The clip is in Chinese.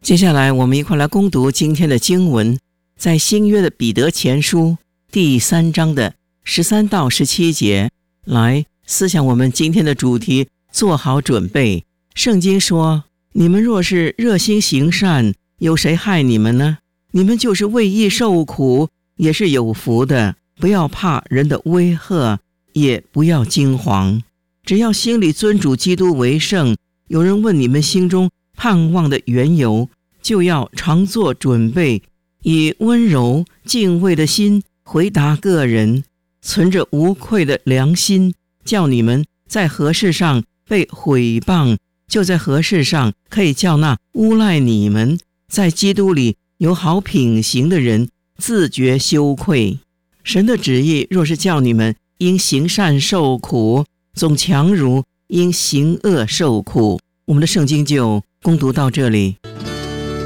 接下来我们一块来攻读今天的经文，在新约的彼得前书第3章的13到17节，来思想我们今天的主题，做好准备。圣经说，你们若是热心行善，有谁害你们呢？你们就是为义受苦，也是有福的。不要怕人的威吓，也不要惊惶，只要心里尊主基督为圣。有人问你们心中盼望的缘由，就要常做准备，以温柔敬畏的心回答个人，存着无愧的良心，叫你们在何事上被毁谤，就在何事上可以叫那诬赖你们在基督里有好品行的人自觉羞愧。神的旨意若是叫你们因行善受苦，总强如因行恶受苦。我们的圣经就攻读到这里。